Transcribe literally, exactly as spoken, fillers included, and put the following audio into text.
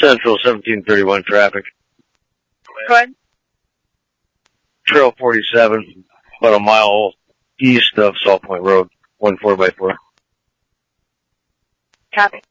Central seventeen thirty-one traffic. Go ahead. Trail forty-seven, about a mile east of Salt Point Road, one four by four. Copy.